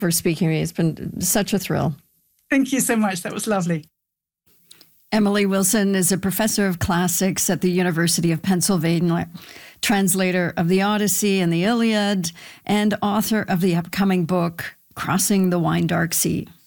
for speaking to me. It's been such a thrill. Thank you so much. That was lovely. Emily Wilson is a professor of classics at the University of Pennsylvania, translator of the Odyssey and the Iliad, and author of the upcoming book, Crossing the Wine Dark Sea.